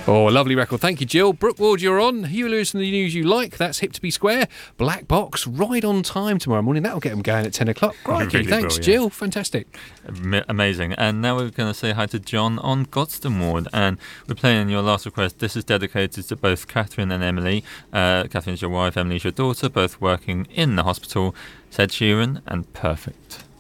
Oh, lovely record. Thank you, Jill. Brooke Ward, you're on. Huey Lewis and the News You Like. That's Hip to Be Square. Black Box, right on time tomorrow morning. That'll get them going at 10 o'clock. Crikey. Really Thanks, will, yeah. Jill. Fantastic. Amazing. And now we're going to say hi to John on Godstone Ward. And we're playing your last request. This is dedicated to both Catherine and Emily. Catherine's your wife, Emily's your daughter, both working in the hospital. Ed Sheeran and Perfect.